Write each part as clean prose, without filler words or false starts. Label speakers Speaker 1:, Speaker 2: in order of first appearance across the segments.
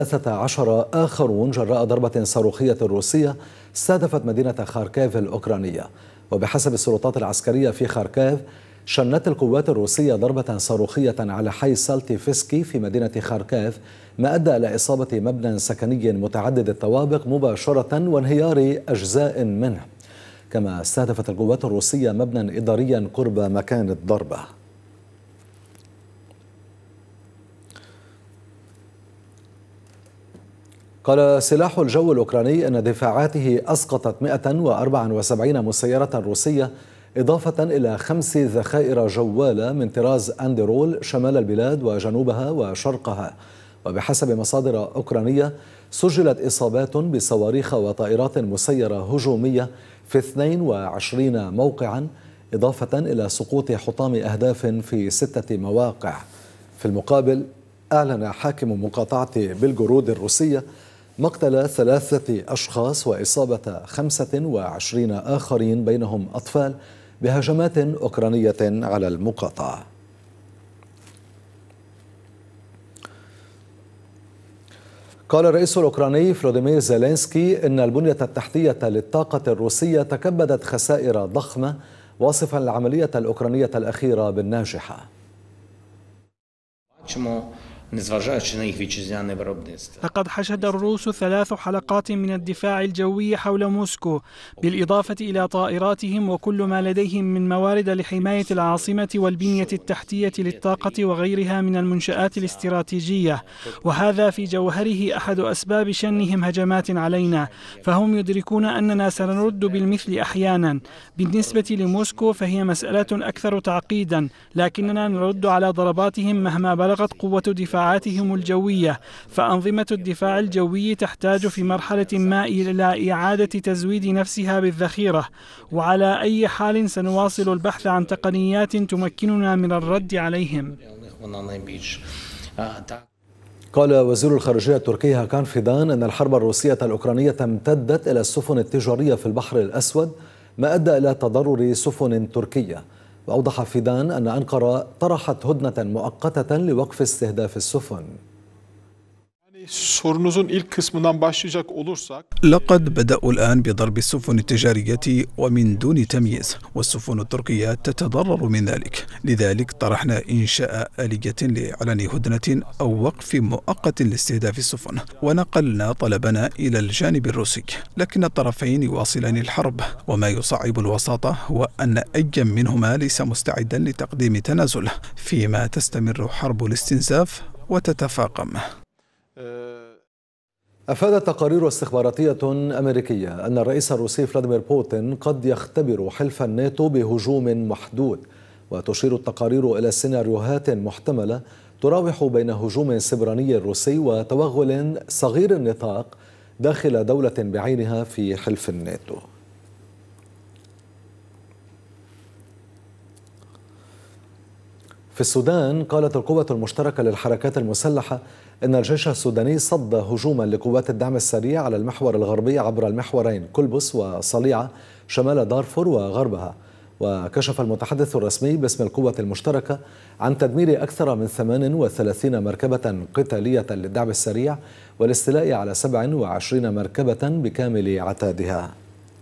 Speaker 1: 13 آخرون جراء ضربة صاروخية روسية استهدفت مدينة خاركيف الأوكرانية. وبحسب السلطات العسكرية في خاركيف، شنت القوات الروسية ضربة صاروخية على حي سالتيفسكي في مدينة خاركيف، ما أدى إلى إصابة مبنى سكني متعدد الطوابق مباشرة وانهيار أجزاء منه. كما استهدفت القوات الروسية مبنى إداريا قرب مكان الضربة. قال سلاح الجو الأوكراني أن دفاعاته أسقطت 174 مسيرة روسية، إضافة إلى 5 ذخائر جوالة من طراز أندرول شمال البلاد وجنوبها وشرقها. وبحسب مصادر أوكرانية، سجلت إصابات بصواريخ وطائرات مسيرة هجومية في 22 موقعا، إضافة إلى سقوط حطام أهداف في 6 مواقع. في المقابل، أعلن حاكم مقاطعة بلغورود الروسية مقتل 3 أشخاص وإصابة 25 آخرين بينهم أطفال بهجمات أوكرانية على المقاطعة. قال الرئيس الأوكراني فلوديمير زيلينسكي إن البنية التحتية للطاقة الروسية تكبدت خسائر ضخمة، واصفا العملية الأوكرانية الأخيرة بالناجحة.
Speaker 2: لقد حشد الروس 3 حلقات من الدفاع الجوي حول موسكو، بالإضافة إلى طائراتهم وكل ما لديهم من موارد لحماية العاصمة والبنية التحتية للطاقة وغيرها من المنشآت الاستراتيجية، وهذا في جوهره أحد أسباب شنهم هجمات علينا، فهم يدركون أننا سنرد بالمثل أحيانا. بالنسبة لموسكو فهي مسألة أكثر تعقيدا، لكننا نرد على ضرباتهم مهما بلغت قوة دفاعاتهم الجوية، فأنظمة الدفاع الجوي تحتاج في مرحلة ما إلى إعادة تزويد نفسها بالذخيرة، وعلى أي حال سنواصل البحث عن تقنيات تمكننا من الرد عليهم.
Speaker 1: قال وزير الخارجية التركي هاكان فيدان أن الحرب الروسية الأوكرانية امتدت إلى السفن التجارية في البحر الأسود، ما أدى إلى تضرر سفن تركية. وأوضح فيدان أن أنقرة طرحت هدنة مؤقتة لوقف استهداف السفن.
Speaker 3: لقد بدأوا الآن بضرب السفن التجارية ومن دون تمييز، والسفن التركية تتضرر من ذلك. لذلك طرحنا إنشاء آلية لإعلان هدنة أو وقف مؤقت لاستهداف السفن، ونقلنا طلبنا إلى الجانب الروسي، لكن الطرفين يواصلان الحرب، وما يصعب الوساطة هو أن أي منهما ليس مستعدا لتقديم تنازل، فيما تستمر حرب الاستنزاف وتتفاقم.
Speaker 1: أفادت تقارير استخباراتية أمريكية أن الرئيس الروسي فلاديمير بوتين قد يختبر حلف الناتو بهجوم محدود، وتشير التقارير إلى سيناريوهات محتملة تراوح بين هجوم سبراني روسي وتوغل صغير النطاق داخل دولة بعينها في حلف الناتو. في السودان، قالت القوة المشتركة للحركات المسلحة إن الجيش السوداني صد هجوما لقوات الدعم السريع على المحور الغربي عبر المحورين كلبس وصليعة شمال دارفور وغربها. وكشف المتحدث الرسمي باسم القوة المشتركة عن تدمير أكثر من 38 مركبة قتالية للدعم السريع والاستيلاء على 27 مركبة بكامل عتادها.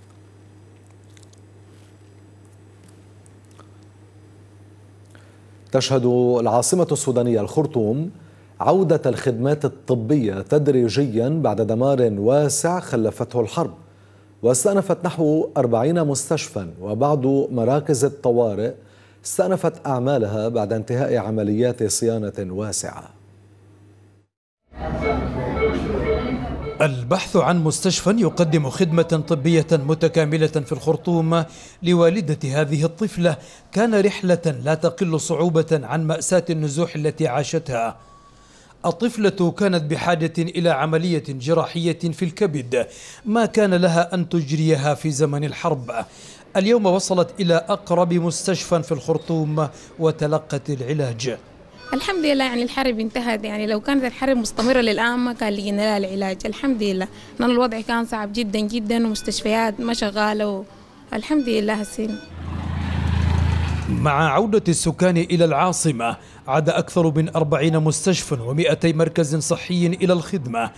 Speaker 1: تشهد العاصمة السودانية الخرطوم عودة الخدمات الطبية تدريجيا بعد دمار واسع خلفته الحرب، واستأنفت نحو 40 مستشفى وبعض مراكز الطوارئ استأنفت أعمالها بعد انتهاء عمليات صيانة واسعة.
Speaker 4: البحث عن مستشفى يقدم خدمة طبية متكاملة في الخرطوم لوالدة هذه الطفلة كان رحلة لا تقل صعوبة عن مأساة النزوح التي عاشتها. الطفلة كانت بحاجة إلى عملية جراحية في الكبد ما كان لها أن تجريها في زمن الحرب. اليوم وصلت إلى أقرب مستشفى في الخرطوم وتلقت العلاج.
Speaker 5: الحمد لله، يعني الحرب انتهت، يعني لو كانت الحرب مستمرة للآن ما كان لقينا لها العلاج. الحمد لله، لأن الوضع كان صعب جدا جدا ومستشفيات ما شغالة الحمد لله. هسين
Speaker 4: مع عودة السكان إلى العاصمة عاد أكثر من 40 مستشفى و200 مركز صحي إلى الخدمة